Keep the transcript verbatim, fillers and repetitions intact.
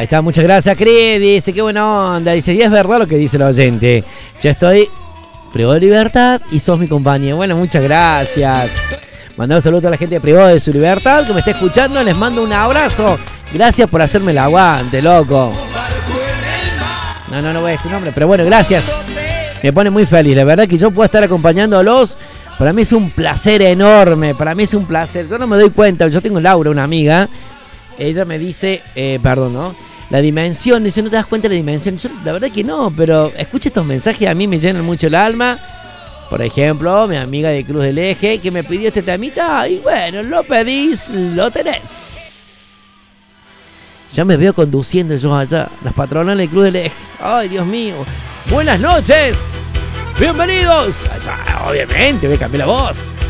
Ahí está, muchas gracias, Cris. Dice, qué buena onda. Dice, y es verdad lo que dice el oyente. Yo estoy privado de libertad y sos mi compañía. Bueno, muchas gracias. Mandar un saludo a la gente de Privado de su Libertad que me está escuchando. Les mando un abrazo. Gracias por hacerme el aguante, loco. No, no, no voy a decir nombre, pero bueno, gracias. Me pone muy feliz. La verdad que yo puedo estar acompañándolos. Para mí es un placer enorme. Para mí es un placer. Yo no me doy cuenta. Yo tengo Laura, una amiga. Ella me dice, eh, perdón, ¿no? La dimensión. Dice, ¿no te das cuenta de la dimensión? Yo, la verdad que no, pero escucha estos mensajes. A mí me llenan mucho el alma. Por ejemplo, mi amiga de Cruz del Eje que me pidió este temita. Y bueno, lo pedís, lo tenés. Ya me veo conduciendo yo allá. Las patronales de Cruz del Eje. Ay, Dios mío. Buenas noches. Bienvenidos. Obviamente, voy a cambiar la voz.